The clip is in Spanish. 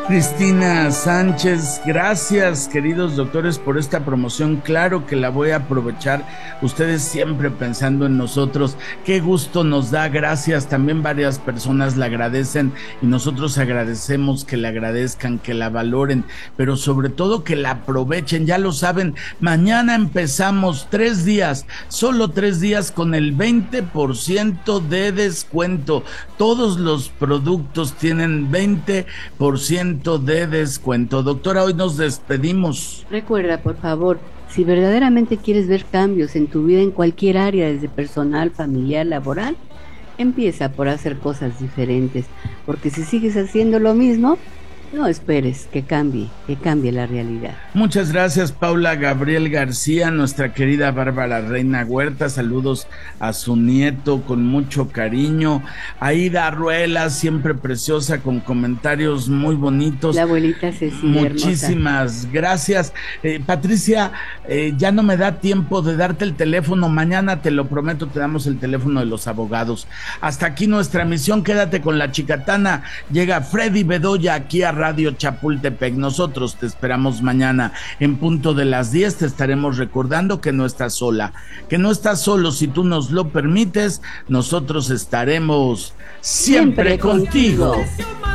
Cristina Sánchez, gracias queridos doctores por esta promoción, claro que la voy a aprovechar, ustedes siempre pensando en nosotros, qué gusto nos da, gracias, también varias personas la agradecen y nosotros agradecemos que la agradezcan, que la valoren, pero sobre todo que la aprovechen, ya lo saben, mañana empezamos 3 días, solo 3 días con el 20% de descuento, todos los productos tienen 20% de descuento. Doctora, hoy nos despedimos. Recuerda, por favor, si verdaderamente quieres ver cambios en tu vida en cualquier área, desde personal, familiar, laboral, empieza por hacer cosas diferentes, porque si sigues haciendo lo mismo, no esperes que cambie la realidad. Muchas gracias, Paula Gabriel García, nuestra querida Bárbara Reina Huerta, saludos a su nieto con mucho cariño, Aida Ruela, siempre preciosa, con comentarios muy bonitos. La abuelita Cecilia, muchísimas hermosa. Gracias. Patricia, ya no me da tiempo de darte el teléfono, mañana te lo prometo, te damos el teléfono de los abogados. Hasta aquí nuestra emisión, quédate con la Chicatana, llega Freddy Bedoya aquí a Radio Chapultepec. Nosotros te esperamos mañana en punto de las 10. Te estaremos recordando que no estás sola, que no estás solo. Si tú nos lo permites, nosotros estaremos siempre contigo.